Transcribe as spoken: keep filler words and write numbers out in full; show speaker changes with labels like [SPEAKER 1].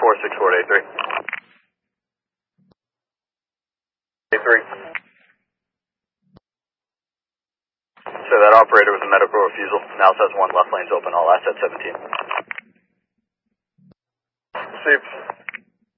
[SPEAKER 1] four six four eight three. eight three. So that operator was a medical refusal. Now says one left lane's open, all assets seventeen. Received.